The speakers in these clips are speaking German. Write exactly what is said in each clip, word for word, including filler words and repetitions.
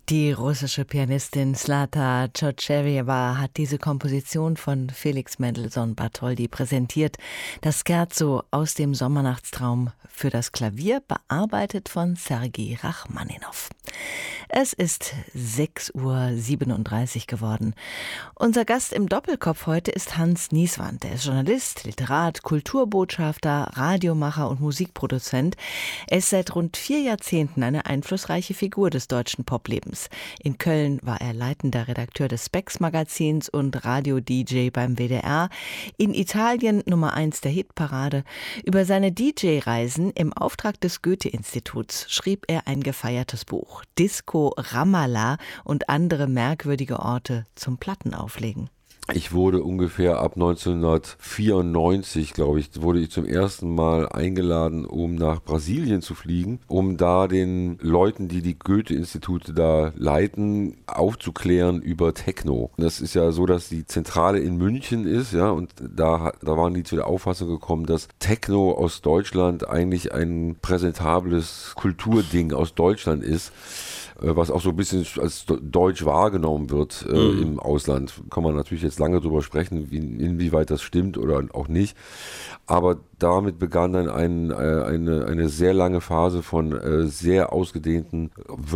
Die russische Pianistin Zlata Djordjewa hat diese Komposition von Felix Mendelssohn Bartholdy präsentiert. Das Scherzo aus dem Sommernachtstraum für das Klavier, bearbeitet von Sergei Rachmaninow. Es ist sechs Uhr siebenunddreißig geworden. Unser Gast im Doppelkopf heute ist Hans Nieswand. Er ist Journalist, Literat, Kulturbotschafter, Radiomacher und Musikproduzent. Er ist seit rund vier Jahrzehnten eine einflussreiche Figur des deutschen Poplebens. In Köln war er leitender Redakteur des Spex-Magazins und Radio-D J beim W D R. In Italien Nummer eins der Hitparade. Über seine D J-Reisen im Auftrag des Goethe-Instituts schrieb er ein gefeiertes Buch. Disco Ramallah und andere merkwürdige Orte zum Plattenauflegen. Ich wurde ungefähr ab neunzehnhundertvierundneunzig, glaube ich, wurde ich zum ersten Mal eingeladen, um nach Brasilien zu fliegen, um da den Leuten, die die Goethe-Institute da leiten, aufzuklären über Techno. Das ist ja so, dass die Zentrale in München ist, ja, und da, da waren die zu der Auffassung gekommen, dass Techno aus Deutschland eigentlich ein präsentables Kulturding aus Deutschland ist, was auch so ein bisschen als deutsch wahrgenommen wird äh, mhm. im Ausland. Kann man natürlich jetzt lange drüber sprechen, wie, inwieweit das stimmt oder auch nicht. Aber damit begann dann ein, äh, eine, eine sehr lange Phase von äh, sehr ausgedehnten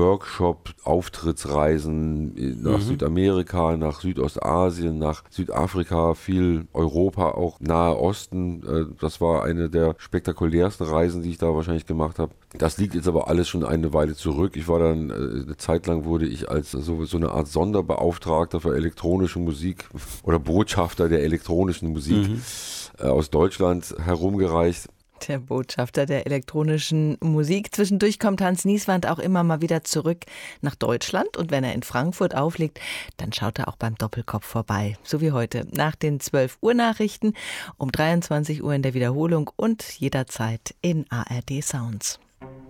Workshop-Auftrittsreisen nach mhm. Südamerika, nach Südostasien, nach Südafrika, viel Europa, auch Nahe Osten. Äh, das war eine der spektakulärsten Reisen, die ich da wahrscheinlich gemacht habe. Das liegt jetzt aber alles schon eine Weile zurück. Ich war dann, äh, eine Zeit lang wurde ich als so, so eine Art Sonderbeauftragter für elektronische Musik oder Botschafter der elektronischen Musik mhm. äh, aus Deutschland herumgereicht. Der Botschafter der elektronischen Musik. Zwischendurch kommt Hans Nieswand auch immer mal wieder zurück nach Deutschland. Und wenn er in Frankfurt auflegt, dann schaut er auch beim Doppelkopf vorbei. So wie heute nach den zwölf Uhr Nachrichten, um dreiundzwanzig Uhr in der Wiederholung und jederzeit in A R D Sounds.